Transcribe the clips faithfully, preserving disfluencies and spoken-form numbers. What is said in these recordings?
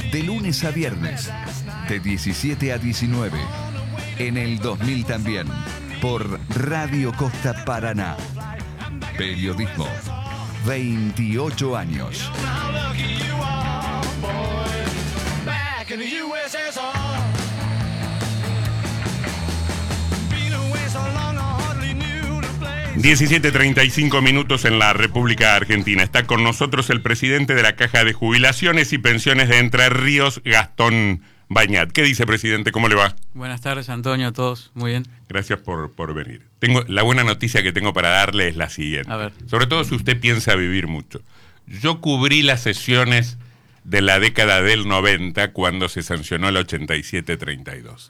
de lunes a viernes, de diecisiete a diecinueve. En el dos mil también, por Radio Costa Paraná. Periodismo, veintiocho años. diecisiete treinta y cinco minutos en la República Argentina. Está con nosotros el presidente de la Caja de Jubilaciones y Pensiones de Entre Ríos, Gastón Bañat. ¿Qué dice, presidente? ¿Cómo le va? Buenas tardes, Antonio, a todos. Muy bien. Gracias por, por venir. Tengo, la buena noticia que tengo para darle es la siguiente. A ver. Sobre todo si usted piensa vivir mucho. Yo cubrí las sesiones de la década del noventa cuando se sancionó la ochenta y siete treinta y dos.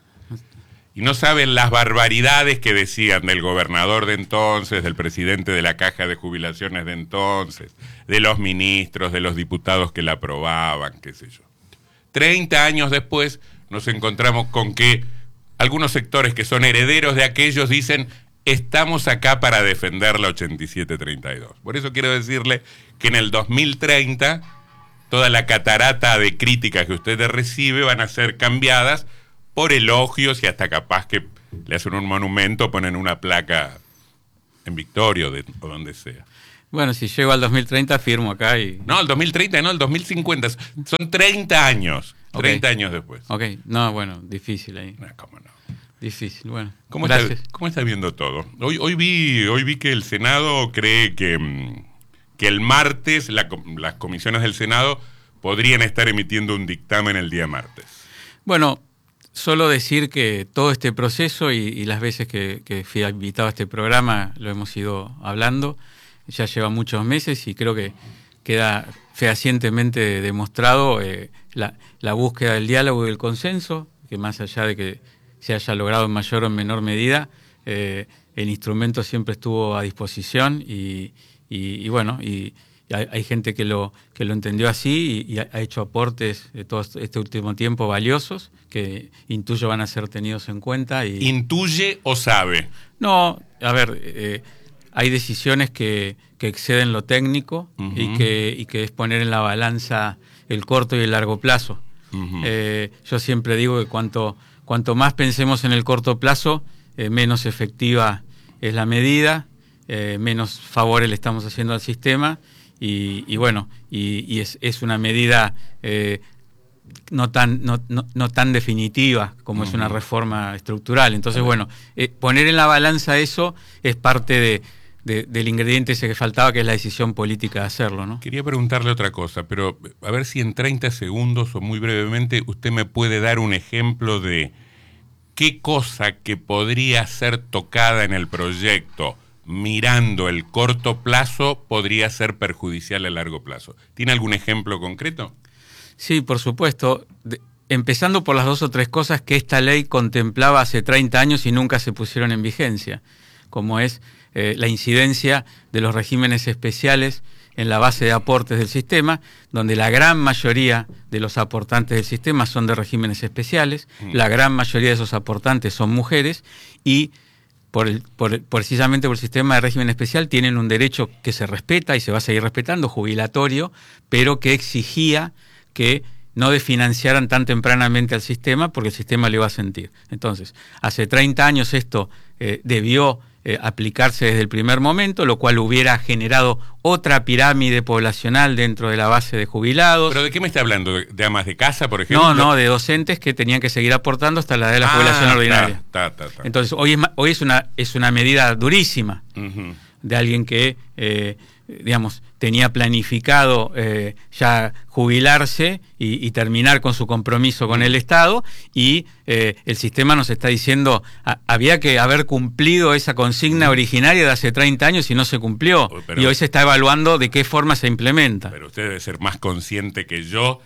Y no saben las barbaridades que decían del gobernador de entonces, del presidente de la Caja de Jubilaciones de entonces, de los ministros, de los diputados que la aprobaban, qué sé yo. Treinta años después nos encontramos con que algunos sectores que son herederos de aquellos dicen: estamos acá para defender la ochenta y siete treinta y dos. Por eso quiero decirle que en el dos mil treinta toda la catarata de críticas que usted recibe van a ser cambiadas por elogios y hasta capaz que le hacen un monumento, ponen una placa en Victoria o, de, o donde sea. Bueno, si llego al dos mil treinta firmo acá y... No, el dos mil treinta no, el dos mil cincuenta. Son treinta años. Okay. treinta años después. Ok, no, bueno, difícil ahí. No, ¿cómo no? Difícil, bueno. ¿Cómo gracias. Está, ¿Cómo está viendo todo? Hoy, hoy, vi, hoy vi que el Senado cree que, que el martes la, las comisiones del Senado podrían estar emitiendo un dictamen el día martes. Bueno, solo decir que todo este proceso y, y las veces que, que fui invitado a este programa lo hemos ido hablando, ya lleva muchos meses y creo que queda fehacientemente demostrado eh, la, la búsqueda del diálogo y del consenso, que más allá de que se haya logrado en mayor o en menor medida, eh, el instrumento siempre estuvo a disposición y, y, y bueno, y, y hay, hay gente que lo, que lo entendió así y, y ha hecho aportes de todo este último tiempo valiosos que intuyo van a ser tenidos en cuenta. Y... ¿Intuye o sabe? No, a ver, eh, hay decisiones que, que exceden lo técnico uh-huh. y, que, y que es poner en la balanza el corto y el largo plazo. Uh-huh. Eh, yo siempre digo que cuanto, cuanto más pensemos en el corto plazo, eh, menos efectiva es la medida, eh, menos favores le estamos haciendo al sistema y, y bueno, y, y es, es una medida eh, no tan no, no, no tan definitiva como uh-huh. es una reforma estructural. Entonces, uh-huh. bueno, eh, poner en la balanza eso es parte de, de, del ingrediente ese que faltaba, que es la decisión política de hacerlo, ¿no? Quería preguntarle otra cosa, pero a ver si en treinta segundos o muy brevemente usted me puede dar un ejemplo de qué cosa que podría ser tocada en el proyecto mirando el corto plazo podría ser perjudicial a largo plazo. ¿Tiene algún ejemplo concreto? Sí, por supuesto. De, empezando por las dos o tres cosas que esta ley contemplaba hace treinta años y nunca se pusieron en vigencia, como es eh, la incidencia de los regímenes especiales en la base de aportes del sistema, donde la gran mayoría de los aportantes del sistema son de regímenes especiales, mm. la gran mayoría de esos aportantes son mujeres y Por el, por el, precisamente por el sistema de régimen especial tienen un derecho que se respeta y se va a seguir respetando, jubilatorio, pero que exigía que no desfinanciaran tan tempranamente al sistema porque el sistema le iba a sentir. Entonces, hace treinta años esto eh, debió eh, aplicarse desde el primer momento, lo cual hubiera generado otra pirámide poblacional dentro de la base de jubilados. ¿Pero de qué me está hablando? ¿De amas de casa, por ejemplo? No, no, de docentes que tenían que seguir aportando hasta la de la ah, jubilación ordinaria. Ta, ta, ta. Entonces, hoy es, hoy es, una, es una medida durísima uh-huh. de alguien que, eh, digamos, tenía planificado eh, ya jubilarse y, y terminar con su compromiso con el Estado y eh, el sistema nos está diciendo a, había que haber cumplido esa consigna originaria de hace treinta años y no se cumplió. Pero, y hoy se está evaluando de qué forma se implementa. Pero usted debe ser más consciente que yo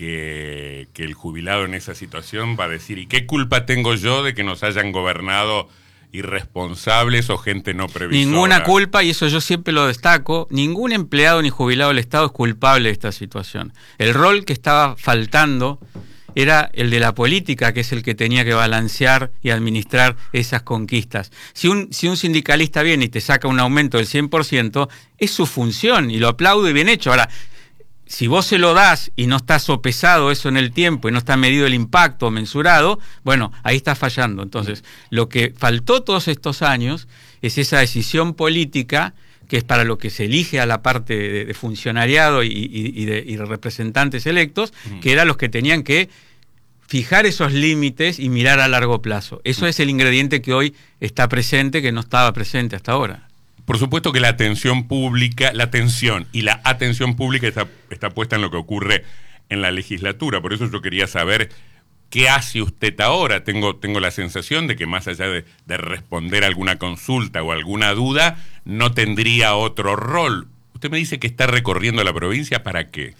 que, que el jubilado en esa situación va a decir, ¿y qué culpa tengo yo de que nos hayan gobernado irresponsables o gente no previsora? Ninguna culpa, y eso yo siempre lo destaco, ningún empleado ni jubilado del Estado es culpable de esta situación. El rol que estaba faltando era el de la política, que es el que tenía que balancear y administrar esas conquistas. Si un, si un sindicalista viene y te saca un aumento del cien por ciento, es su función, y lo aplaudo y bien hecho. Ahora, si vos se lo das y no está sopesado eso en el tiempo y no está medido el impacto mensurado, bueno, ahí está fallando. Entonces, lo que faltó todos estos años es esa decisión política, que es para lo que se elige a la parte de, de funcionariado y, y, y, de, y de representantes electos, mm. que eran los que tenían que fijar esos límites y mirar a largo plazo. Eso mm. es el ingrediente que hoy está presente, que no estaba presente hasta ahora. Por supuesto que la atención pública, la atención y la atención pública está, está puesta en lo que ocurre en la legislatura. Por eso yo quería saber qué hace usted ahora. Tengo, tengo la sensación de que más allá de, de responder alguna consulta o alguna duda, no tendría otro rol. Usted me dice que está recorriendo la provincia, ¿para qué?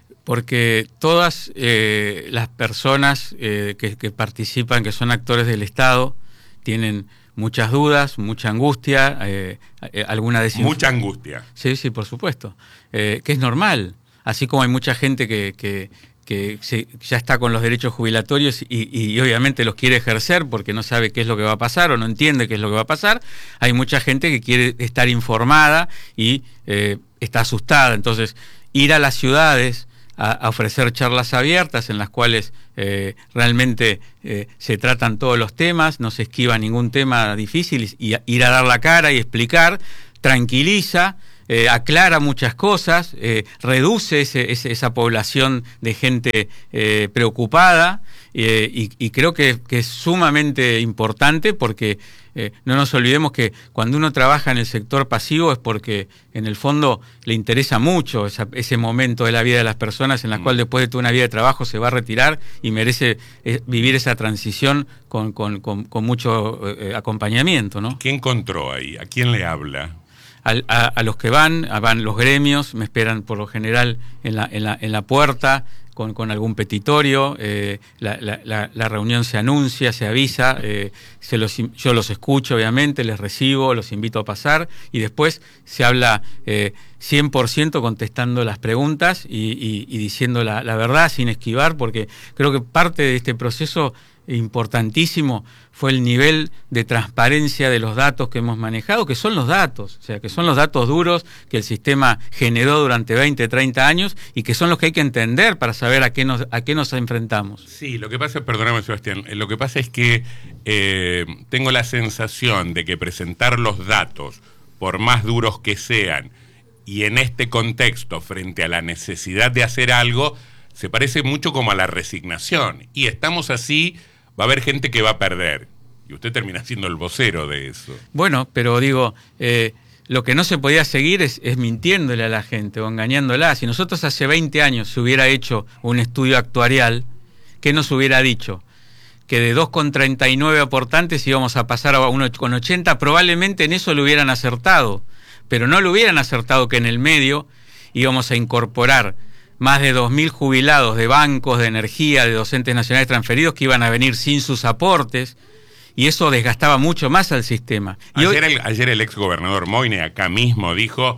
Porque todas eh, las personas eh, que, que participan, que son actores del Estado, tienen muchas dudas, mucha angustia, eh, eh, alguna desinformación. Mucha angustia. Sí, sí, por supuesto. Eh, que es normal. Así como hay mucha gente que, que, que se, ya está con los derechos jubilatorios y, y, y obviamente los quiere ejercer porque no sabe qué es lo que va a pasar o no entiende qué es lo que va a pasar, hay mucha gente que quiere estar informada y eh, está asustada. Entonces, ir a las ciudades a, a ofrecer charlas abiertas en las cuales eh, realmente eh, se tratan todos los temas, no se esquiva ningún tema difícil, y a, ir a dar la cara y explicar, tranquiliza, eh, aclara muchas cosas, eh, reduce ese, ese, esa población de gente eh, preocupada, eh, y, y creo que, que es sumamente importante porque Eh, no nos olvidemos que cuando uno trabaja en el sector pasivo es porque en el fondo le interesa mucho esa, ese momento de la vida de las personas en la mm. cual después de toda una vida de trabajo se va a retirar y merece eh, vivir esa transición con, con, con, con mucho eh, acompañamiento, ¿no? ¿Qué encontró ahí? ¿A quién le habla? A, a, a los que van, a, van los gremios, me esperan por lo general en la, en la, en la puerta, Con, con algún petitorio, eh, la, la, la reunión se anuncia, se avisa, eh, se los, yo los escucho obviamente, les recibo, los invito a pasar y después se habla eh, cien por ciento contestando las preguntas y, y, y diciendo la, la verdad sin esquivar, porque creo que parte de este proceso importantísimo fue el nivel de transparencia de los datos que hemos manejado, que son los datos, o sea, que son los datos duros que el sistema generó durante veinte, treinta años y que son los que hay que entender para saber a qué nos, a qué nos enfrentamos. Sí, lo que pasa, perdóname Sebastián, lo que pasa es que eh, tengo la sensación de que presentar los datos, por más duros que sean, y en este contexto, frente a la necesidad de hacer algo, se parece mucho como a la resignación, y estamos así. Va a haber gente que va a perder. Y usted termina siendo el vocero de eso. Bueno, pero digo, eh, lo que no se podía seguir es, es mintiéndole a la gente o engañándola. Si nosotros hace veinte años se hubiera hecho un estudio actuarial, ¿qué nos hubiera dicho? Que de dos coma treinta y nueve aportantes íbamos a pasar a uno coma ochenta, probablemente en eso lo hubieran acertado. Pero no lo hubieran acertado que en el medio íbamos a incorporar más de dos mil jubilados de bancos, de energía, de docentes nacionales transferidos que iban a venir sin sus aportes, y eso desgastaba mucho más al sistema. Y ayer, hoy... el, ayer el exgobernador Moyne acá mismo dijo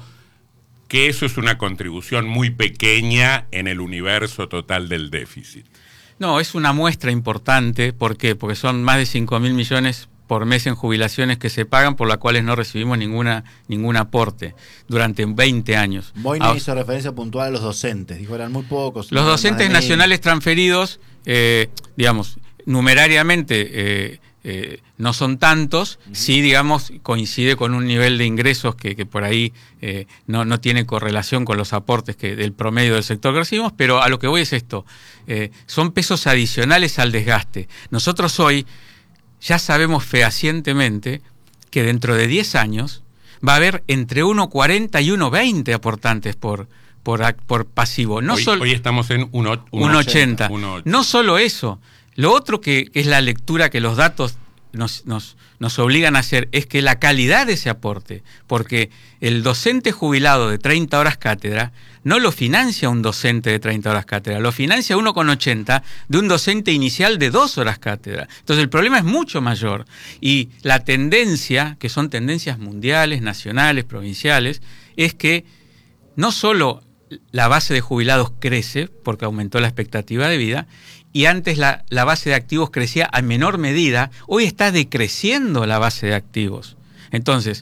que eso es una contribución muy pequeña en el universo total del déficit. No, es una muestra importante. ¿Por qué? Porque son más de cinco mil millones por mes en jubilaciones que se pagan, por las cuales no recibimos ninguna ningún aporte durante veinte años. Moyne ah, hizo referencia puntual a los docentes, dijo eran muy pocos. Los docentes nacionales transferidos, eh, digamos, numerariamente eh, eh, no son tantos, uh-huh. Sí, digamos, coincide con un nivel de ingresos que, que por ahí eh, no, no tiene correlación con los aportes que del promedio del sector que recibimos, pero a lo que voy es esto, eh, son pesos adicionales al desgaste. Nosotros hoy ya sabemos fehacientemente que dentro de diez años va a haber entre uno coma cuarenta y uno coma veinte aportantes por, por, por pasivo. No hoy, sol, hoy estamos en uno coma ochenta. No solo eso, lo otro que es la lectura que los datos nos, nos, nos obligan a hacer es que la calidad de ese aporte, porque el docente jubilado de treinta horas cátedra no lo financia un docente de treinta horas cátedra, lo financia uno coma ochenta de un docente inicial de dos horas cátedra. Entonces el problema es mucho mayor y la tendencia, que son tendencias mundiales, nacionales, provinciales, es que no solo la base de jubilados crece porque aumentó la expectativa de vida, y antes la, la base de activos crecía a menor medida, hoy está decreciendo la base de activos. Entonces,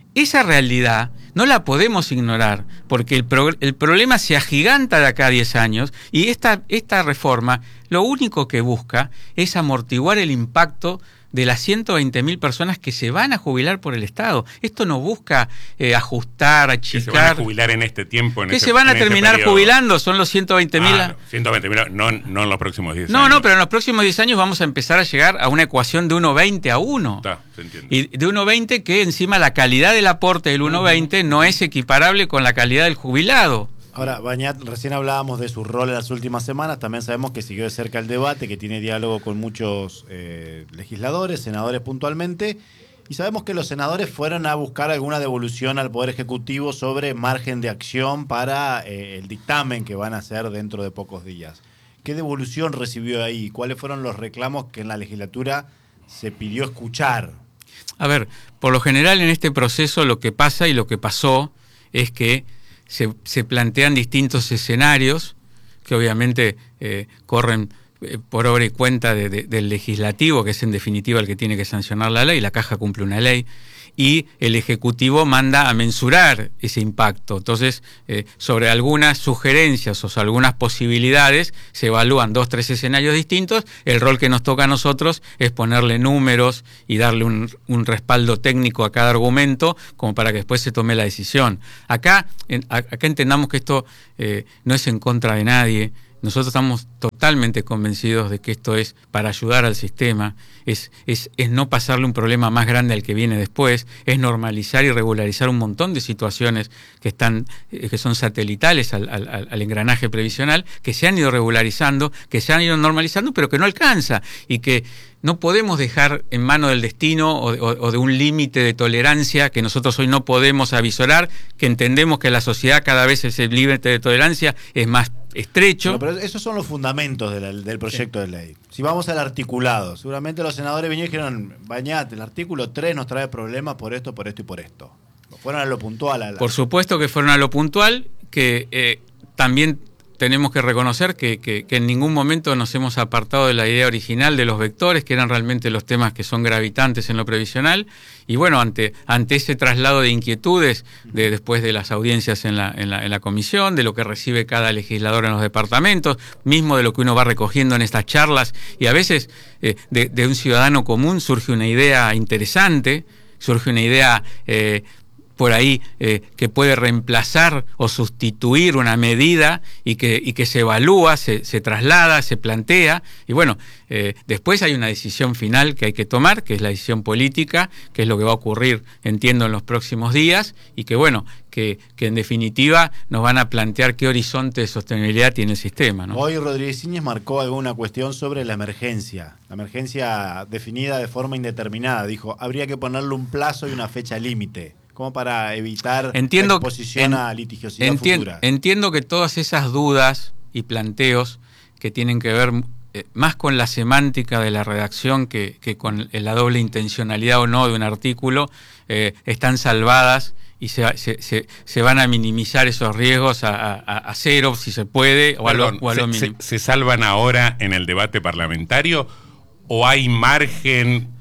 esa realidad no la podemos ignorar, porque el, pro, el problema se agiganta de acá a diez años y esta, esta reforma lo único que busca es amortiguar el impacto de las ciento veinte mil personas que se van a jubilar por el Estado. Esto no busca eh, ajustar, achicar. Que se van a jubilar en este tiempo. En que este, se van a terminar este jubilando, son los ciento veinte mil. Ah, ciento veinte mil, no, no en los próximos diez no, años. No, no, pero en los próximos diez años vamos a empezar a llegar a una ecuación de uno veinte a uno. Está, se entiende. Y de uno veinte que encima la calidad del aporte del uno veinte uh-huh. no es equiparable con la calidad del jubilado. Ahora, Bañat, recién hablábamos de su rol en las últimas semanas, también sabemos que siguió de cerca el debate, que tiene diálogo con muchos eh, legisladores, senadores puntualmente, y sabemos que los senadores fueron a buscar alguna devolución al Poder Ejecutivo sobre margen de acción para eh, el dictamen que van a hacer dentro de pocos días. ¿Qué devolución recibió ahí? ¿Cuáles fueron los reclamos que en la legislatura se pidió escuchar? A ver, por lo general en este proceso lo que pasa y lo que pasó es que Se, se plantean distintos escenarios que obviamente eh, corren eh, por obra y cuenta de, de, del legislativo, que es en definitiva el que tiene que sancionar la ley. La Caja cumple una ley y el Ejecutivo manda a mensurar ese impacto. Entonces, eh, sobre algunas sugerencias o algunas posibilidades se evalúan dos, tres escenarios distintos. El rol que nos toca a nosotros es ponerle números y darle un, un respaldo técnico a cada argumento como para que después se tome la decisión. Acá, en, acá entendamos que esto eh, no es en contra de nadie. Nosotros estamos totalmente convencidos de que esto es para ayudar al sistema, es, es, es no pasarle un problema más grande al que viene después, es normalizar y regularizar un montón de situaciones que están, que son satelitales al, al, al engranaje previsional, que se han ido regularizando, que se han ido normalizando, pero que no alcanza y que no podemos dejar en mano del destino o, o, o de un límite de tolerancia que nosotros hoy no podemos avisorar, que entendemos que la sociedad cada vez ese límite de tolerancia es más estrecho. No, pero esos son los fundamentos de la, del proyecto sí. de ley. Si vamos al articulado, seguramente los senadores vinieron y dijeron, Bañat, el artículo tres nos trae problemas por esto, por esto y por esto. Fueron a lo puntual. A la... Por supuesto que fueron a lo puntual, que eh, también tenemos que reconocer que, que, que en ningún momento nos hemos apartado de la idea original de los vectores, que eran realmente los temas que son gravitantes en lo previsional. Y bueno, ante, ante ese traslado de inquietudes de, después de las audiencias en la, en, la, en la comisión, de lo que recibe cada legislador en los departamentos, mismo de lo que uno va recogiendo en estas charlas, y a veces eh, de, de un ciudadano común surge una idea interesante, surge una idea eh, por ahí eh, que puede reemplazar o sustituir una medida y que, y que se evalúa, se, se traslada, se plantea, y bueno, eh, después hay una decisión final que hay que tomar, que es la decisión política, que es lo que va a ocurrir, entiendo, en los próximos días, y que bueno, que, que en definitiva nos van a plantear qué horizonte de sostenibilidad tiene el sistema, ¿no? Hoy Rodríguez Íñiguez marcó alguna cuestión sobre la emergencia, la emergencia definida de forma indeterminada, dijo, habría que ponerle un plazo y una fecha límite, como para evitar entiendo, la exposición en, a litigiosidad entien, futura. Entiendo que todas esas dudas y planteos que tienen que ver eh, más con la semántica de la redacción que, que con la doble intencionalidad o no de un artículo, eh, están salvadas y se, se, se, se van a minimizar esos riesgos a, a, a cero, si se puede, o Perdón, a lo, o a lo se, mínimo. Se, ¿Se salvan ahora en el debate parlamentario o hay margen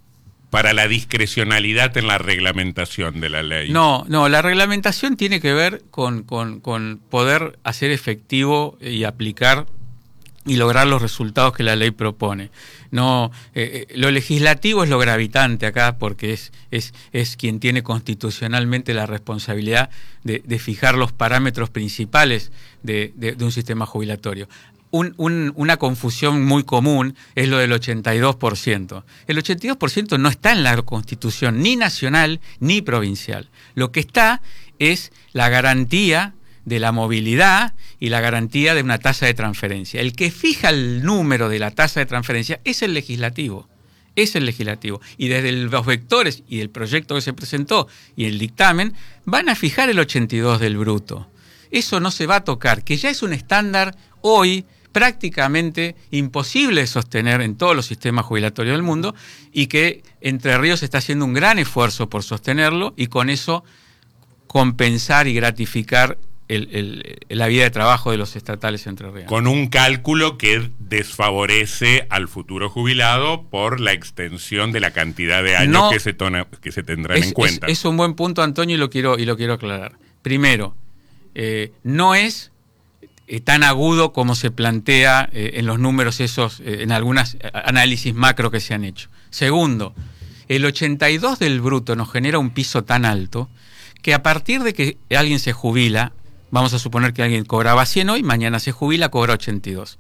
para la discrecionalidad en la reglamentación de la ley? No, no, la reglamentación tiene que ver con, con, con poder hacer efectivo y aplicar y lograr los resultados que la ley propone. No, eh, lo legislativo es lo gravitante acá porque es, es, es quien tiene constitucionalmente la responsabilidad de, de fijar los parámetros principales de, de, de un sistema jubilatorio. Un, un, una confusión muy común es lo del ochenta y dos por ciento. El ochenta y dos por ciento no está en la Constitución ni nacional ni provincial. Lo que está es la garantía de la movilidad y la garantía de una tasa de transferencia. El que fija el número de la tasa de transferencia es el legislativo. Es el legislativo. Y desde los vectores y el proyecto que se presentó y el dictamen van a fijar el ochenta y dos del bruto. Eso no se va a tocar, que ya es un estándar hoy prácticamente imposible de sostener en todos los sistemas jubilatorios del mundo y que Entre Ríos está haciendo un gran esfuerzo por sostenerlo y con eso compensar y gratificar el, el, la vida de trabajo de los estatales entrerrianos. Con un cálculo que desfavorece al futuro jubilado por la extensión de la cantidad de años no, que, se tona, que se tendrán es, en cuenta. Es, es un buen punto, Antonio, y lo quiero, y lo quiero aclarar. Primero, eh, no es eh, tan agudo como se plantea eh, en los números esos, eh, en algunos análisis macro que se han hecho. Segundo, el ochenta y dos del bruto nos genera un piso tan alto que a partir de que alguien se jubila, vamos a suponer que alguien cobraba cien hoy, mañana se jubila, cobra ochenta y dos.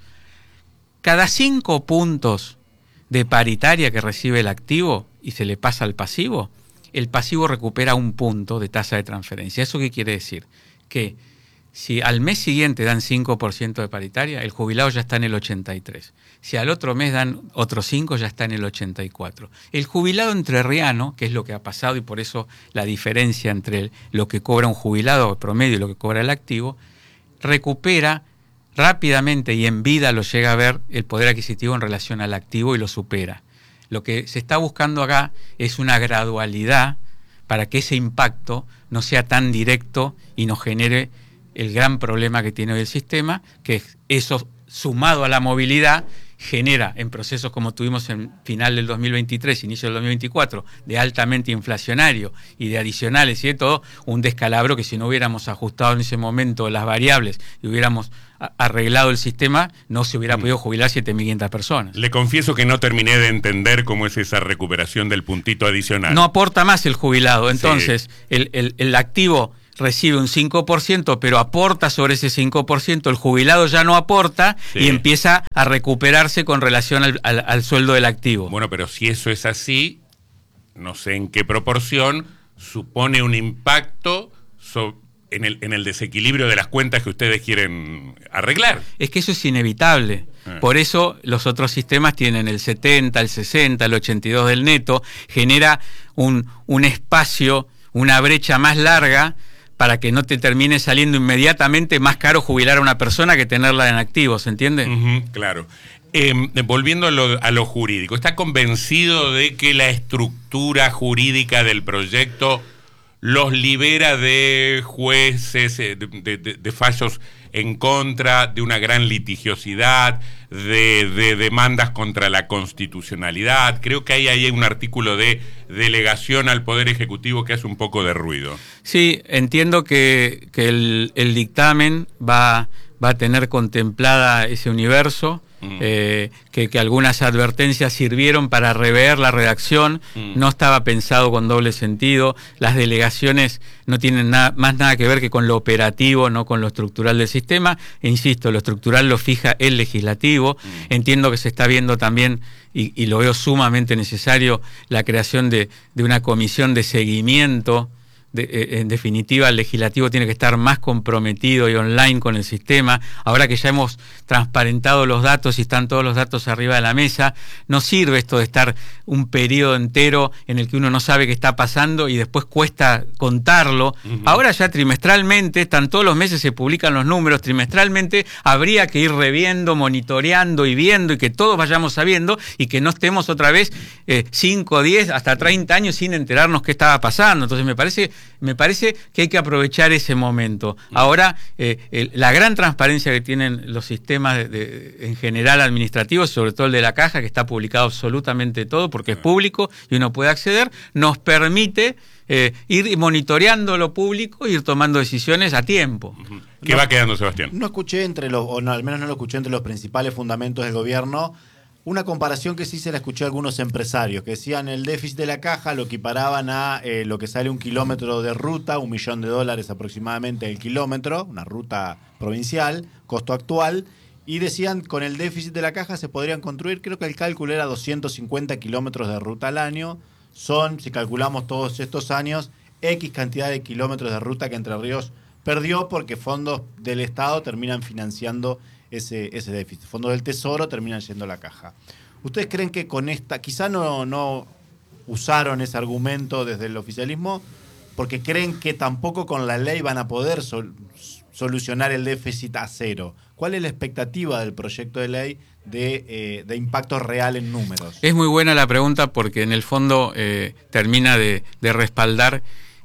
Cada cinco puntos de paritaria que recibe el activo y se le pasa al pasivo, el pasivo recupera un punto de tasa de transferencia. ¿Eso qué quiere decir? Que si al mes siguiente dan cinco por ciento de paritaria, el jubilado ya está en el ochenta y tres. Si al otro mes dan otros cinco, ya está en el ochenta y cuatro. El jubilado entrerriano, que es lo que ha pasado y por eso la diferencia entre lo que cobra un jubilado promedio y lo que cobra el activo, recupera rápidamente y en vida lo llega a ver el poder adquisitivo en relación al activo y lo supera. Lo que se está buscando acá es una gradualidad para que ese impacto no sea tan directo y nos genere el gran problema que tiene hoy el sistema, que eso sumado a la movilidad genera en procesos como tuvimos en final del dos mil veintitrés, inicio del dos mil veinticuatro, de altamente inflacionario y de adicionales y de todo, un descalabro que si no hubiéramos ajustado en ese momento las variables y hubiéramos arreglado el sistema, no se hubiera podido jubilar siete mil quinientas personas. Le confieso que no terminé de entender cómo es esa recuperación del puntito adicional. No aporta más el jubilado, entonces sí. el, el, el activo recibe un cinco por ciento, pero aporta sobre ese cinco por ciento, el jubilado ya no aporta sí. y empieza a recuperarse con relación al, al, al sueldo del activo. Bueno, pero si eso es así, no sé en qué proporción, supone un impacto sobre, en, el, en el desequilibrio de las cuentas que ustedes quieren arreglar. Es que eso es inevitable. Ah. Por eso los otros sistemas tienen el setenta, el sesenta, el ochenta y dos del neto, genera un, un espacio, una brecha más larga, para que no te termine saliendo inmediatamente más caro jubilar a una persona que tenerla en activo, ¿se entiende? Uh-huh, claro. Eh, volviendo a lo, a lo jurídico, ¿está convencido de que la estructura jurídica del proyecto los libera de jueces, de, de, de, de fallos en contra, de una gran litigiosidad, de, de demandas contra la constitucionalidad? Creo que hay ahí un artículo de delegación al Poder Ejecutivo que hace un poco de ruido. Sí, entiendo que, que el, el dictamen va, va a tener contemplada ese universo, mm. eh, que, que algunas advertencias sirvieron para rever la redacción, mm. no estaba pensado con doble sentido, las delegaciones no tienen nada, más nada que ver que con lo operativo, no con lo estructural del sistema, e insisto, lo estructural lo fija el legislativo, mm. entiendo que se está viendo también, y, y lo veo sumamente necesario, la creación de, de una comisión de seguimiento. De, eh, en definitiva, el legislativo tiene que estar más comprometido y online con el sistema. Ahora que ya hemos transparentado los datos y están todos los datos arriba de la mesa, no sirve esto de estar un periodo entero en el que uno no sabe qué está pasando y después cuesta contarlo. Uh-huh. Ahora ya trimestralmente, están todos los meses se publican los números, trimestralmente habría que ir reviendo, monitoreando y viendo y que todos vayamos sabiendo y que no estemos otra vez eh, cinco, diez, hasta treinta años sin enterarnos qué estaba pasando. Entonces me parece Me parece que hay que aprovechar ese momento. Ahora, eh, el, la gran transparencia que tienen los sistemas de, de, en general administrativos, sobre todo el de la Caja, que está publicado absolutamente todo porque es público y uno puede acceder, nos permite eh, ir monitoreando lo público e ir tomando decisiones a tiempo. ¿Qué no, va quedando, Sebastián? No escuché entre los, o no, al menos no lo escuché entre los principales fundamentos del gobierno, una comparación que sí se la escuché a algunos empresarios, que decían el déficit de la Caja lo equiparaban a eh, lo que sale un kilómetro de ruta, un millón de dólares aproximadamente el kilómetro, una ruta provincial, costo actual, y decían con el déficit de la Caja se podrían construir, creo que el cálculo era doscientos cincuenta kilómetros de ruta al año, son, si calculamos todos estos años, X cantidad de kilómetros de ruta que Entre Ríos perdió porque fondos del Estado terminan financiando ese, ese déficit. Fondos del Tesoro terminan yendo a la Caja. ¿Ustedes creen que con esta, quizá no, no usaron ese argumento desde el oficialismo, porque creen que tampoco con la ley van a poder sol, solucionar el déficit a cero? ¿Cuál es la expectativa del proyecto de ley de, eh, de impacto real en números? Es muy buena la pregunta porque en el fondo eh, termina de, de respaldar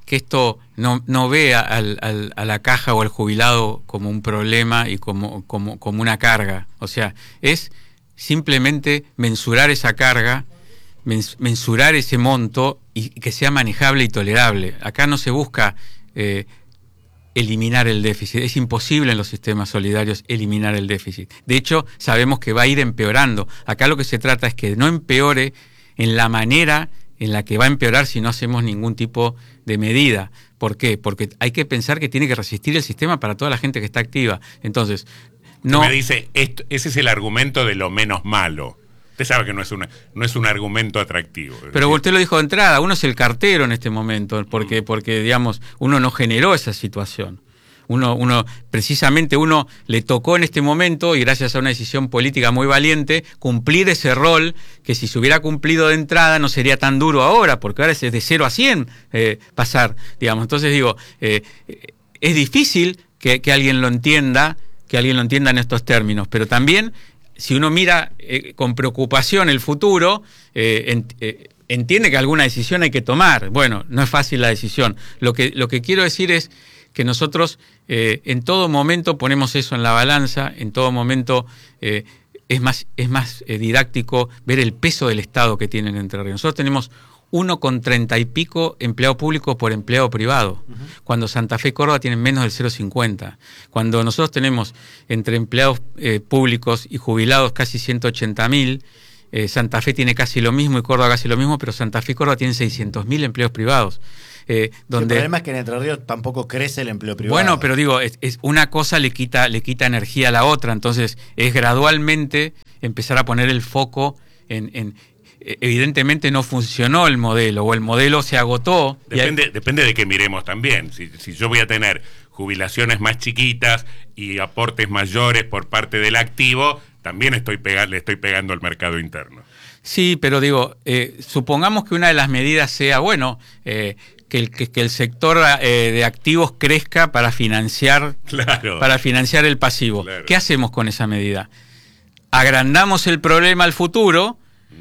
que esto no, no vea al, al, a la caja o al jubilado como un problema y como, como, como una carga. O sea, es simplemente mensurar esa carga, mens, mensurar ese monto y que sea manejable y tolerable. Acá no se busca eh, eliminar el déficit. Es imposible en los sistemas solidarios eliminar el déficit. De hecho, sabemos que va a ir empeorando. Acá lo que se trata es que no empeore en la manera en la que va a empeorar si no hacemos ningún tipo de medida. ¿Por qué? Porque hay que pensar que tiene que resistir el sistema para toda la gente que está activa. Entonces, no... Me dice, esto, ese es el argumento de lo menos malo. Usted sabe que no es, una, no es un argumento atractivo. Pero usted lo dijo de entrada, uno es el cartero en este momento, porque, porque digamos, uno no generó esa situación. Uno, uno, precisamente uno le tocó en este momento, y gracias a una decisión política muy valiente, cumplir ese rol que si se hubiera cumplido de entrada no sería tan duro ahora, porque ahora es de cero a cien eh, pasar, digamos. Entonces digo, eh, es difícil que, que alguien lo entienda, que alguien lo entienda en estos términos, pero también si uno mira eh, con preocupación el futuro, eh, ent, eh, entiende que alguna decisión hay que tomar. Bueno, no es fácil la decisión. Lo que, lo que quiero decir es que nosotros eh, en todo momento ponemos eso en la balanza, en todo momento eh, es más, es más eh, didáctico ver el peso del Estado que tienen Entre Ríos. Nosotros tenemos uno con treinta y pico empleado público por empleado privado, uh-huh. cuando Santa Fe y Córdoba tienen menos del cero coma cincuenta. Cuando nosotros tenemos entre empleados eh, públicos y jubilados casi ciento ochenta mil, eh, Santa Fe tiene casi lo mismo y Córdoba casi lo mismo, pero Santa Fe y Córdoba tienen seiscientos mil empleos privados. Eh, donde, el problema es que en Entre Ríos tampoco crece el empleo privado. Bueno, pero digo, es, es una cosa le quita, le quita energía a la otra, entonces es gradualmente empezar a poner el foco en... en evidentemente no funcionó el modelo, o el modelo se agotó. Depende, hay... depende de que miremos también. Si, si yo voy a tener jubilaciones más chiquitas y aportes mayores por parte del activo, también estoy pegando, le estoy pegando al mercado interno. Sí, pero digo, eh, supongamos que una de las medidas sea, bueno, eh, que, el, que, que el sector eh, de activos crezca para financiar, claro. para financiar el pasivo. Claro. ¿Qué hacemos con esa medida? Agrandamos el problema al futuro,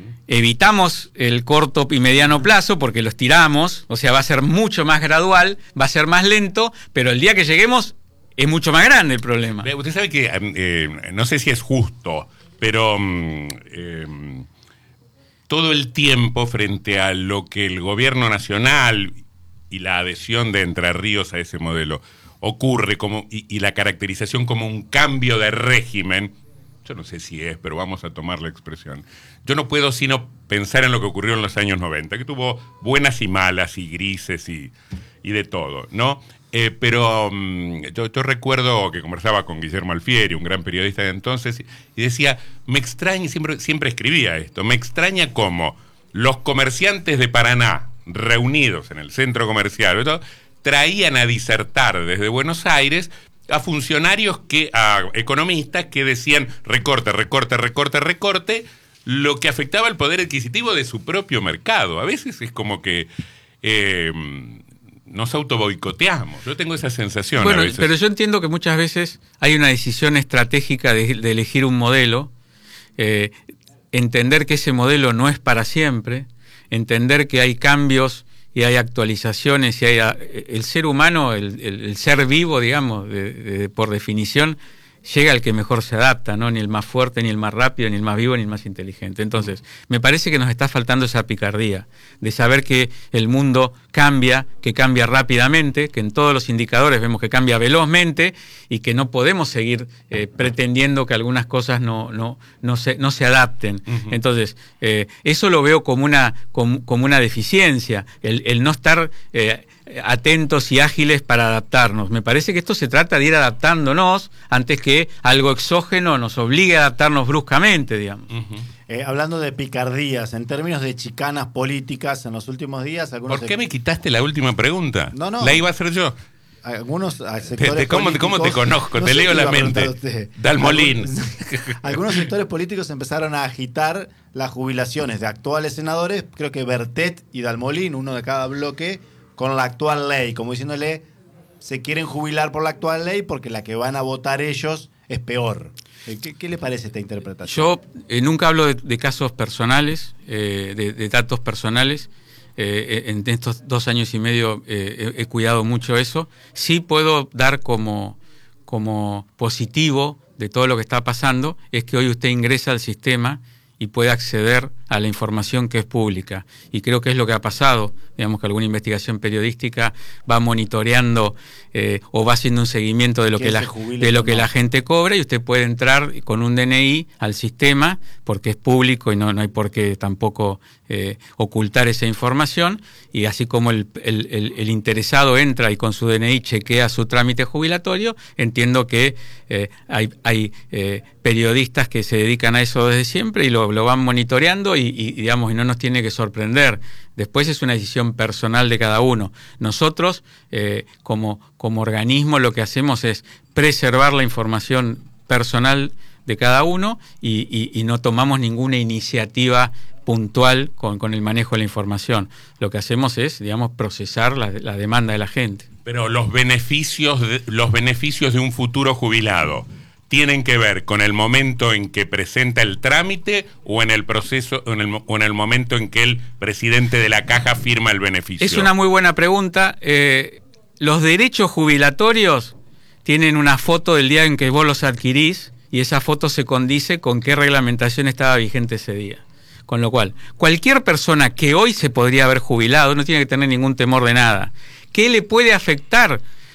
evitamos el corto y mediano plazo porque los tiramos, o sea, va a ser mucho más gradual, va a ser más lento, pero el día que lleguemos es mucho más grande el problema. Usted sabe que, eh, no sé si es justo, pero eh, todo el tiempo frente a lo que el gobierno nacional y la adhesión de Entre Ríos a ese modelo ocurre como y, y la caracterización como un cambio de régimen, yo no sé si es, pero vamos a tomar la expresión. Yo no puedo sino pensar en lo que ocurrió en los años noventa, que tuvo buenas y malas y grises y, y de todo, ¿no? Eh, pero um, yo, yo recuerdo que conversaba con Guillermo Alfieri, un gran periodista de entonces, y decía, me extraña, siempre, siempre escribía esto, me extraña cómo los comerciantes de Paraná, reunidos en el centro comercial, ¿no?, traían a disertar desde Buenos Aires a funcionarios, que a economistas que decían recorte, recorte, recorte, recorte, lo que afectaba el poder adquisitivo de su propio mercado. A veces es como que eh, nos autoboicoteamos. Yo tengo esa sensación. Bueno, a veces. Pero yo entiendo que muchas veces hay una decisión estratégica de, de elegir un modelo, eh, entender que ese modelo no es para siempre, entender que hay cambios y hay actualizaciones, y hay el ser humano, el, el, el ser vivo, digamos, de, de, por definición, llega al que mejor se adapta, ¿no? Ni el más fuerte, ni el más rápido, ni el más vivo, ni el más inteligente. Entonces, me parece que nos está faltando esa picardía, de saber que el mundo cambia, que cambia rápidamente, que en todos los indicadores vemos que cambia velozmente, y que no podemos seguir eh, pretendiendo que algunas cosas no, no, no, se, no se adapten. Uh-huh. Entonces, eh, eso lo veo como una, como, como una deficiencia, el, el no estar Eh, atentos y ágiles para adaptarnos. Me parece que esto se trata de ir adaptándonos antes que algo exógeno nos obligue a adaptarnos bruscamente, digamos. Uh-huh. Eh, hablando de picardías, en términos de chicanas políticas en los últimos días... Algunos ¿Por qué me quitaste la última pregunta? No, no. La iba a hacer yo. Algunos sectores te, ¿cómo, políticos... ¿Cómo te conozco? No te sé leo la mente. Dalmolín. Algunos, algunos sectores políticos empezaron a agitar las jubilaciones de actuales senadores, creo que Bertet y Dalmolín, uno de cada bloque, con la actual ley, como diciéndole, se quieren jubilar por la actual ley porque la que van a votar ellos es peor. ¿Qué, qué le parece esta interpretación? Yo eh, nunca hablo de, de casos personales, eh, de, de datos personales. eh, en estos dos años y medio eh, he, he cuidado mucho eso. Sí puedo dar como, como positivo de todo lo que está pasando, es que hoy usted ingresa al sistema y puede acceder a la información que es pública. Y creo que es lo que ha pasado, digamos que alguna investigación periodística va monitoreando eh, o va haciendo un seguimiento de lo, que la, de lo que la gente cobra, y usted puede entrar con un D N I al sistema, porque es público y no, no hay por qué tampoco eh, ocultar esa información, y así como el, el, el, el interesado entra y con su D N I chequea su trámite jubilatorio, entiendo que eh, hay, hay eh, periodistas que se dedican a eso desde siempre y lo, lo van monitoreando y, y, digamos, y no nos tiene que sorprender. Después es una decisión personal de cada uno. Nosotros, eh, como, como organismo, lo que hacemos es preservar la información personal de cada uno y, y, y no tomamos ninguna iniciativa puntual con, con el manejo de la información. Lo que hacemos es, digamos, procesar la, la demanda de la gente. Pero los beneficios de, los beneficios de un futuro jubilado tienen que ver con el momento en que presenta el trámite o en el proceso en el, o en el momento en que el presidente de la caja firma el beneficio. Es una muy buena pregunta. Eh, los derechos jubilatorios tienen una foto del día en que vos los adquirís y esa foto se condice con qué reglamentación estaba vigente ese día. Con lo cual, cualquier persona que hoy se podría haber jubilado no tiene que tener ningún temor de nada. ¿Qué le puede afectar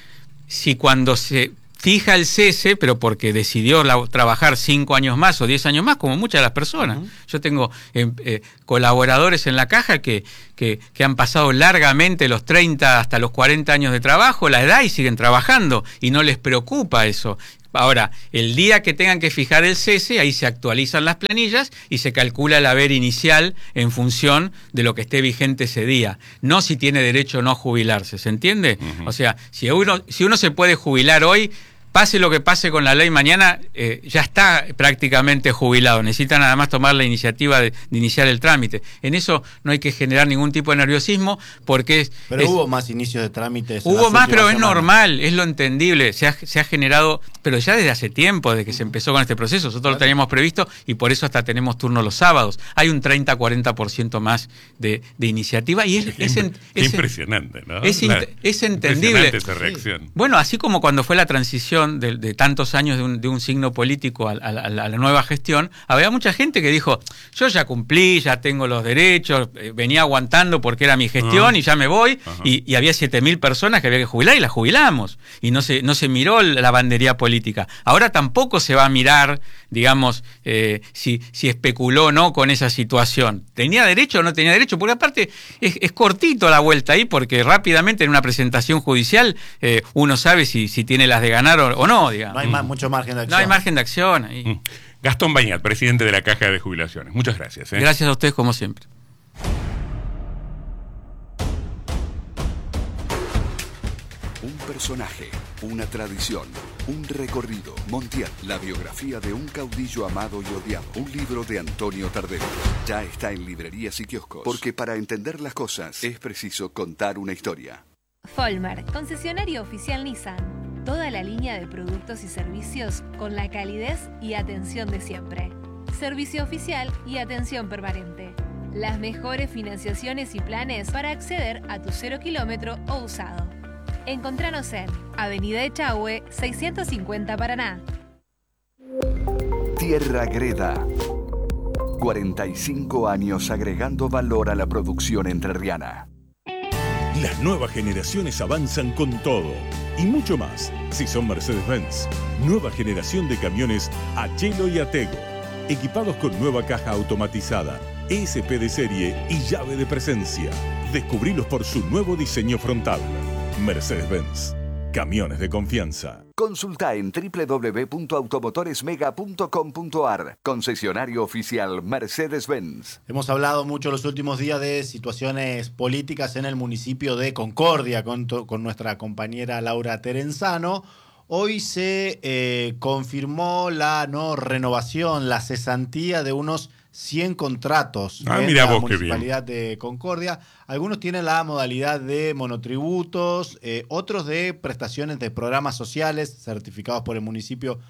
si cuando se fija el cese, pero porque decidió la, trabajar cinco años más o diez años más, como muchas de las personas? Uh-huh. Yo tengo eh, eh, colaboradores en la caja que, que, que han pasado largamente los treinta hasta los cuarenta años de trabajo, la edad, y siguen trabajando, y no les preocupa eso. Ahora, el día que tengan que fijar el cese, ahí se actualizan las planillas y se calcula el haber inicial en función de lo que esté vigente ese día, no si tiene derecho o no a jubilarse, ¿se entiende? Uh-huh. O sea, si uno, si uno se puede jubilar hoy, pase lo que pase con la ley mañana, eh, ya está prácticamente jubilado. Necesita nada más tomar la iniciativa de, de iniciar el trámite. En eso no hay que generar ningún tipo de nerviosismo, porque es... Pero es, hubo más inicios de trámites. Hubo más, pero es normal, es lo entendible. Se ha, se ha generado, pero ya desde hace tiempo, desde que se empezó con este proceso. Nosotros lo teníamos previsto y por eso hasta tenemos turno los sábados. Hay un treinta a cuarenta por ciento más de, de iniciativa y es, es, es, es impresionante, ¿no? Es, la, es entendible. Esa reacción. Sí. Bueno, así como cuando fue la transición De, de tantos años de un, de un signo político a, a, a la nueva gestión, había mucha gente que dijo, yo ya cumplí, ya tengo los derechos, eh, venía aguantando porque era mi gestión uh-huh. y ya me voy, uh-huh. y, y había siete mil personas que había que jubilar y las jubilamos, y no se, no se miró la bandería política. Ahora tampoco se va a mirar, digamos, eh, si, si especuló o no con esa situación. ¿Tenía derecho o no tenía derecho? Porque aparte es, es cortito la vuelta ahí, porque rápidamente en una presentación judicial eh, uno sabe si, si tiene las de ganar o, o no, digamos. No hay más, mucho margen de acción. No hay margen de acción ahí. Gastón Bañat, presidente de la Caja de Jubilaciones. Muchas gracias. ¿eh? Gracias a ustedes como siempre. Un personaje, una tradición, un recorrido. Montiel, la biografía de un caudillo amado y odiado. Un libro de Antonio Tardelli. Ya está en librerías y kioscos. Porque para entender las cosas es preciso contar una historia. Folmer, concesionario oficial Nissan. Toda la línea de productos y servicios con la calidez y atención de siempre. Servicio oficial y atención permanente. Las mejores financiaciones y planes para acceder a tu cero kilómetro o usado. Encontranos en Avenida Echagüe, seiscientos cincuenta Paraná. Tierra Greda. cuarenta y cinco años agregando valor a la producción entrerriana. Las nuevas generaciones avanzan con todo y mucho más si son Mercedes-Benz. Nueva generación de camiones Achelo y Atego, equipados con nueva caja automatizada, E S P de serie y llave de presencia. Descubrilos por su nuevo diseño frontal. Mercedes-Benz. Camiones de confianza. Consulta en doble u doble u doble u punto automotoresmega punto com punto a r. Concesionario oficial Mercedes-Benz. Hemos hablado mucho los últimos días de situaciones políticas en el municipio de Concordia con, con nuestra compañera Laura Terenzano. Hoy se eh, confirmó la no renovación, la cesantía de unos cien contratos ah, en mira la vos, municipalidad de Concordia. Algunos tienen la modalidad de monotributos, eh, otros de prestaciones de programas sociales certificados por el municipio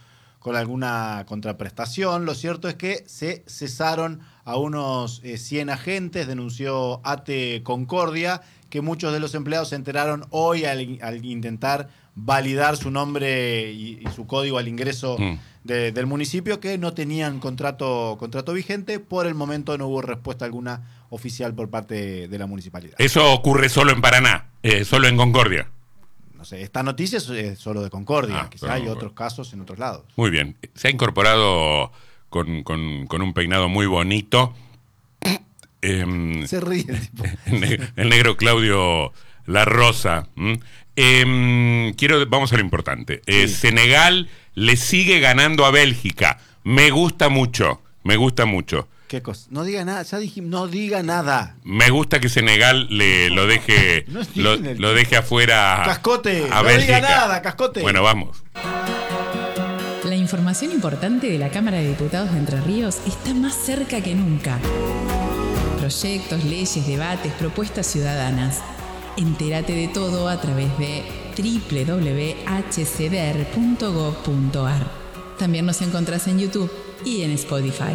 con alguna contraprestación. Lo cierto es que se cesaron a unos eh, cien agentes, denunció ATE Concordia, que muchos de los empleados se enteraron hoy al, al intentar validar su nombre y, y su código al ingreso mm. de, del municipio, que no tenían contrato, contrato vigente. Por el momento no hubo respuesta alguna oficial por parte de la municipalidad. Eso ocurre solo en Paraná, eh, solo en Concordia. No sé, esta noticia es solo de Concordia, ah, quizá hay bueno. otros casos en otros lados. Muy bien, se ha incorporado con, con, con un peinado muy bonito. Eh, se ríe el tipo. El negro Claudio La Rosa. Eh, quiero, vamos a lo importante. Eh, sí. Senegal le sigue ganando a Bélgica. Me gusta mucho, me gusta mucho. ¿Qué cosa? No diga nada, ya dijimos, no diga nada. Me gusta que Senegal le lo deje no lo, lo deje afuera. Cascote, a no Bélgica. diga nada, Cascote. Bueno, vamos. La información importante de la Cámara de Diputados de Entre Ríos está más cerca que nunca. Proyectos, leyes, debates, propuestas ciudadanas. Entérate de todo a través de doble u doble u doble u punto h c d r punto gov punto a r. También nos encontrás en YouTube y en Spotify.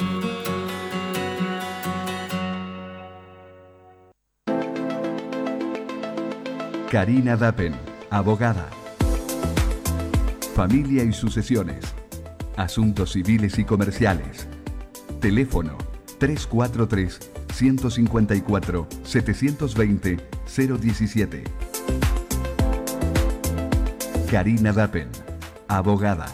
Karina Dappen, abogada. Familia y sucesiones. Asuntos civiles y comerciales. Teléfono tres cuatro tres, uno cinco cuatro, siete dos cero, cero uno siete. Karina Dappen, abogada.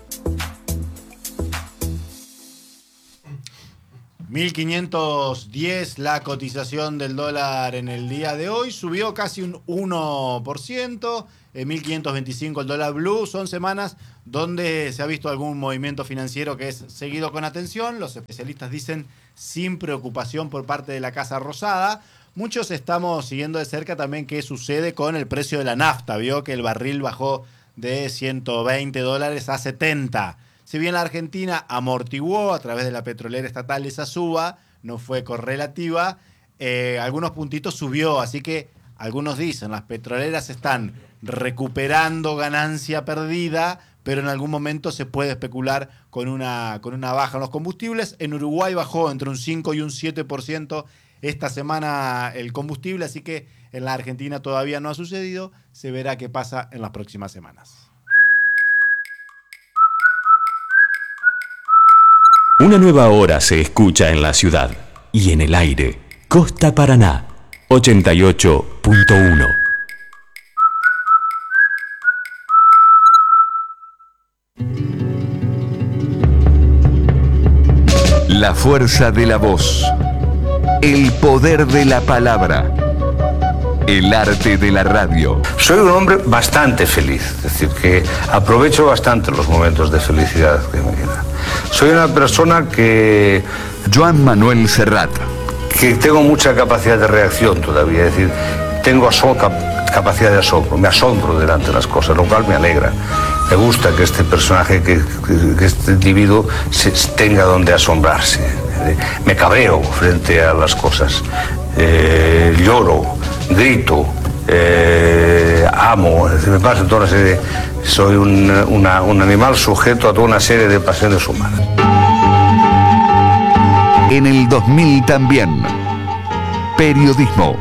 mil quinientos diez la cotización del dólar en el día de hoy, subió casi un uno por ciento, en mil quinientos veinticinco el dólar blue. Son semanas donde se ha visto algún movimiento financiero que es seguido con atención, los especialistas dicen sin preocupación por parte de la Casa Rosada. Muchos estamos siguiendo de cerca también qué sucede con el precio de la nafta. Vio que el barril bajó de ciento veinte dólares a setenta. Si bien la Argentina amortiguó a través de la petrolera estatal esa suba, no fue correlativa, eh, algunos puntitos subió, así que algunos dicen las petroleras están recuperando ganancia perdida, pero en algún momento se puede especular con una, con una baja en los combustibles. En Uruguay bajó entre un cinco y un siete por ciento esta semana el combustible, así que en la Argentina todavía no ha sucedido, se verá qué pasa en las próximas semanas. Una nueva hora se escucha en la ciudad y en el aire. Costa Paraná, ochenta y ocho punto uno. La fuerza de la voz. El poder de la palabra. El arte de la radio. Soy un hombre bastante feliz, es decir, que aprovecho bastante los momentos de felicidad de mi vida. Soy una persona que... Joan Manuel Serrat. Que tengo mucha capacidad de reacción todavía, es decir, tengo aso- capacidad de asombro, me asombro delante de las cosas, lo cual me alegra. Me gusta que este personaje, que, que, que este individuo se, tenga donde asombrarse. Me cabreo frente a las cosas, eh, lloro, grito, eh, amo, me pasa toda una serie de, soy un, una, un animal sujeto a toda una serie de pasiones humanas. En el dos mil también, periodismo.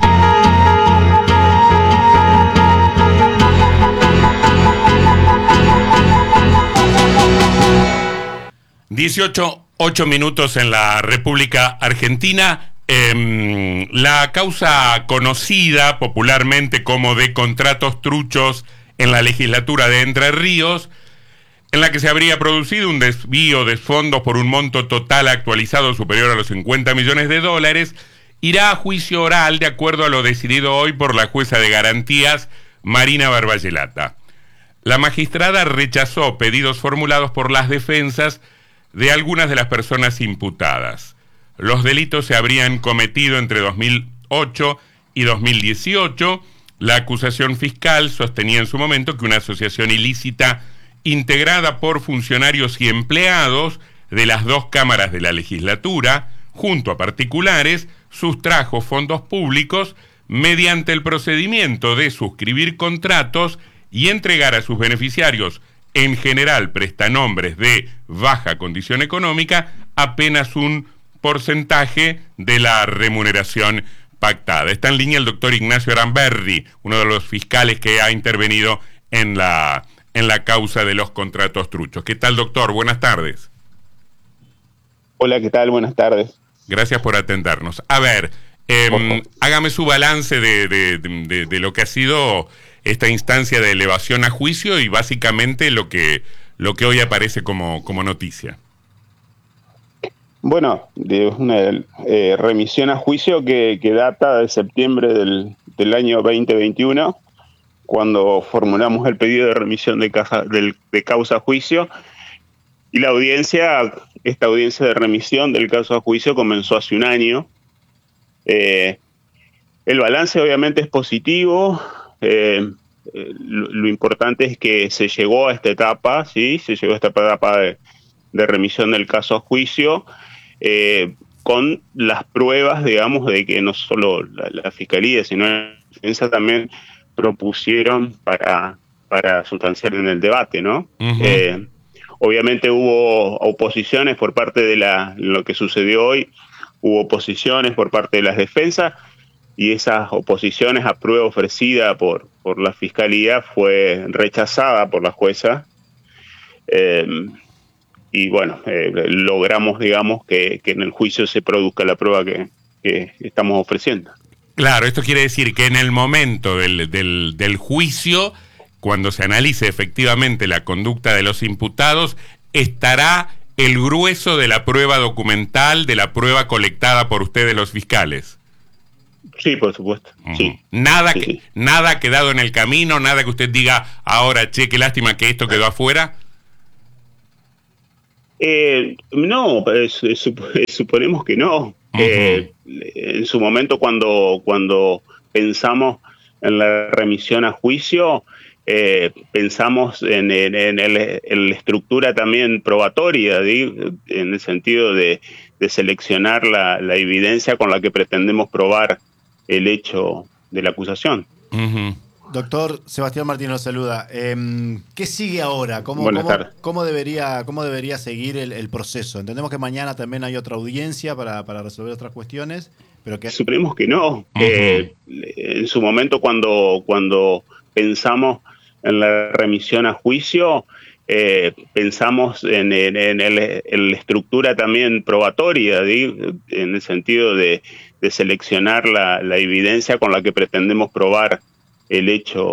dieciocho, ocho minutos en la República Argentina. Eh, la causa conocida popularmente como de contratos truchos en la legislatura de Entre Ríos, en la que se habría producido un desvío de fondos por un monto total actualizado superior a los cincuenta millones de dólares, irá a juicio oral de acuerdo a lo decidido hoy por la jueza de garantías Marina Barballelata. La magistrada rechazó pedidos formulados por las defensas de algunas de las personas imputadas. Los delitos se habrían cometido entre dos mil ocho y dos mil dieciocho. La acusación fiscal sostenía en su momento que una asociación ilícita integrada por funcionarios y empleados de las dos cámaras de la legislatura, junto a particulares, sustrajo fondos públicos mediante el procedimiento de suscribir contratos y entregar a sus beneficiarios en general prestanombres de baja condición económica, apenas un porcentaje de la remuneración pactada. Está en línea el doctor Ignacio Aramberri, uno de los fiscales que ha intervenido en la, en la causa de los contratos truchos. ¿Qué tal, doctor? Buenas tardes. Hola, ¿qué tal? Buenas tardes. Gracias por atendernos. A ver, eh, hágame su balance de, de, de, de lo que ha sido esta instancia de elevación a juicio y básicamente lo que, lo que hoy aparece como, como noticia. Bueno, de una eh, remisión a juicio que, que data de septiembre del, del año veinte veintiuno, cuando formulamos el pedido de remisión de, caja, de, de causa a juicio, y la audiencia, esta audiencia de remisión del caso a juicio comenzó hace un año. Eh, el balance obviamente es positivo. Eh, lo, lo importante es que se llegó a esta etapa, ¿sí? Se llegó a esta etapa de, de remisión del caso a juicio, eh, con las pruebas, digamos, de que no solo la, la Fiscalía, sino la defensa también propusieron para, para sustanciar en el debate, ¿no? Uh-huh. Eh, obviamente hubo oposiciones por parte de la, lo que sucedió hoy, hubo oposiciones por parte de las defensas, y esas oposiciones a prueba ofrecida por, por la Fiscalía fue rechazada por la jueza. Eh, y bueno, eh, logramos, digamos, que, que en el juicio se produzca la prueba que, que estamos ofreciendo. Claro, esto quiere decir que en el momento del, del, del juicio, cuando se analice efectivamente la conducta de los imputados, estará el grueso de la prueba documental, de la prueba colectada por ustedes los fiscales. Sí, por supuesto. Uh-huh. Sí. Nada, sí, que, sí. nada ha quedado en el camino, nada que usted diga, ahora, che, qué lástima que esto quedó afuera. Eh, no, es, es, suponemos que no. Uh-huh. Eh, en su momento, cuando, cuando pensamos en la remisión a juicio, eh, pensamos en, en, en, el, en la estructura también probatoria, ¿sí? En el sentido de, de seleccionar la, la evidencia con la que pretendemos probar el hecho de la acusación. Uh-huh. Doctor Sebastián Martínez lo saluda. Eh, ¿Qué sigue ahora? ¿Cómo, Buenas cómo, tardes. ¿cómo, debería, cómo debería seguir el, el proceso? Entendemos que mañana también hay otra audiencia para, para resolver otras cuestiones, pero que... Suponemos que no. Uh-huh. Eh, en su momento, cuando, cuando pensamos en la remisión a juicio, eh, pensamos en, en, en, el, en la estructura también probatoria, ¿sí? En el sentido de, de seleccionar la, la evidencia con la que pretendemos probar el hecho